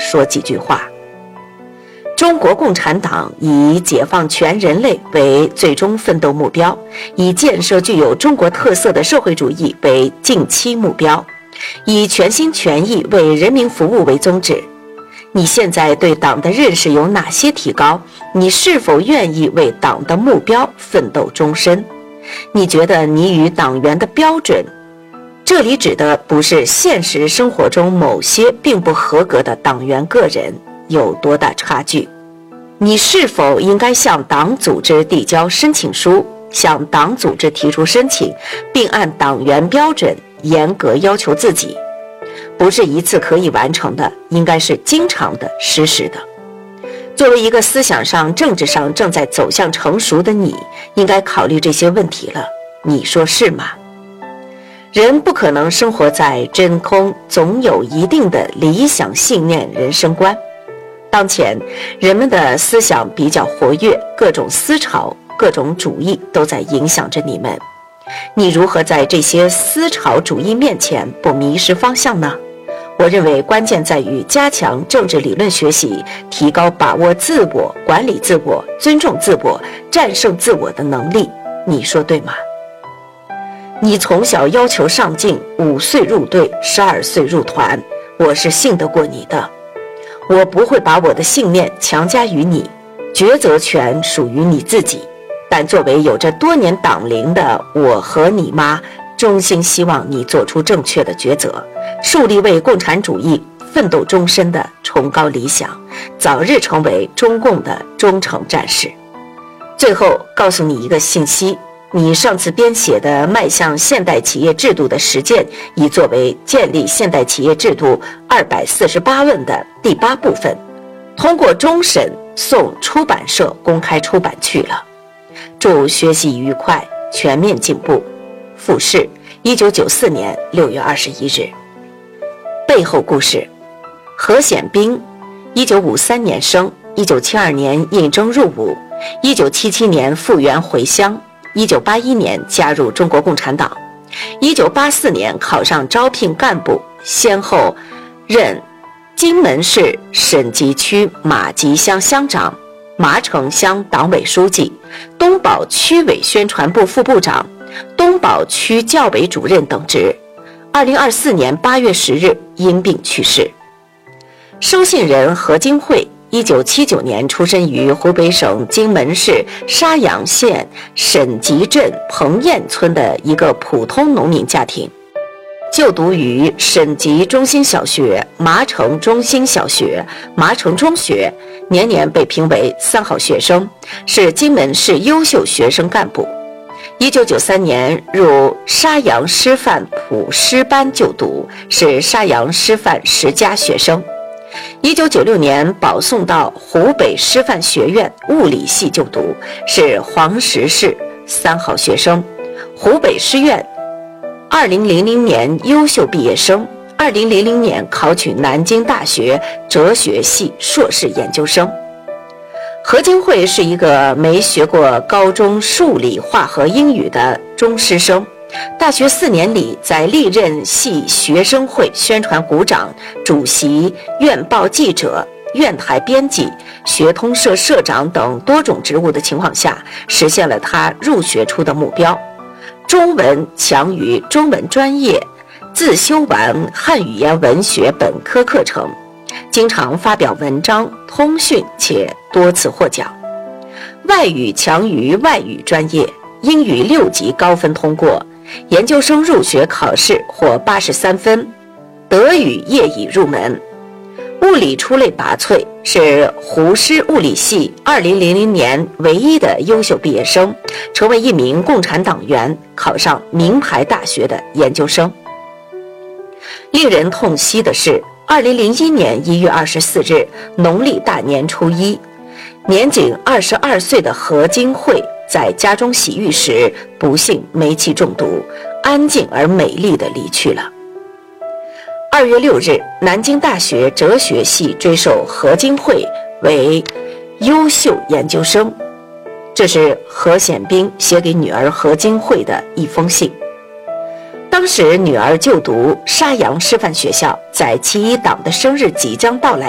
说几句话。中国共产党以解放全人类为最终奋斗目标，以建设具有中国特色的社会主义为近期目标，以全心全意为人民服务为宗旨。你现在对党的认识有哪些提高？你是否愿意为党的目标奋斗终身？你觉得你与党员的标准，这里指的不是现实生活中某些并不合格的党员个人，有多大差距？你是否应该向党组织递交申请书，向党组织提出申请，并按党员标准严格要求自己？不是一次可以完成的，应该是经常的、实时的。作为一个思想上、政治上正在走向成熟的你，应该考虑这些问题了。你说是吗？人不可能生活在真空，总有一定的理想信念、人生观。当前人们的思想比较活跃，各种思潮、各种主义都在影响着你们。你如何在这些思潮主义面前不迷失方向呢？我认为关键在于加强政治理论学习，提高把握自我、管理自我、尊重自我、战胜自我的能力。你说对吗？你从小要求上进，5岁入队，12岁入团，我是信得过你的。我不会把我的信念强加于你，抉择权属于你自己。但作为有着多年党龄的我和你妈，衷心希望你做出正确的抉择，树立为共产主义奋斗终身的崇高理想，早日成为中共的忠诚战士。最后告诉你一个信息，你上次编写的迈向现代企业制度的实践，已作为建立现代企业制度248问的第8部分，通过终审送出版社公开出版去了。祝学习愉快，全面进步。复试1994年6月21日。背后故事：何显彬1953年生，1972年应征入伍，1977年复员回乡，1981年加入中国共产党，1984年考上招聘干部，先后任荆门市审集区马集乡乡长、麻城乡党委书记、东宝区委宣传部副部长、东宝区教委主任等职。2024年8月10日因病去世。收信人何金慧1979年出生于湖北省荆门市沙洋县沈集镇彭堰村的一个普通农民家庭，就读于沈集中心小学、麻城中心小学、麻城中学，年年被评为3好学生，是荆门市优秀学生干部。1993年入沙洋师范普师班就读，是沙洋师范10佳学生。1996年保送到湖北师范学院物理系就读，是黄石市3好学生，湖北师院2000年优秀毕业生，2000年考取南京大学哲学系硕士研究生。何金慧是一个没学过高中数理化和英语的中师生，大学4年里在历任系学生会宣传股长、主席、院报记者、院台编辑、学通社社长等多种职务的情况下，实现了他入学初的目标。中文强于中文专业，自修完汉语言文学本科课程，经常发表文章、通讯，且多次获奖。外语强于外语专业，英语6级高分通过，研究生入学考试获83分，德语业已入门。物理出类拔萃，是湖师物理系2000年唯一的优秀毕业生，成为一名共产党员，考上名牌大学的研究生。令人痛惜的是，2001年1月24日，农历大年初一，年仅22岁的何金慧在家中洗浴时，不幸煤气中毒，安静而美丽地离去了。2月6日，南京大学哲学系追授何金慧为优秀研究生。这是何显彬写给女儿何金慧的一封信。当时女儿就读沙洋师范学校，在7·1党的生日即将到来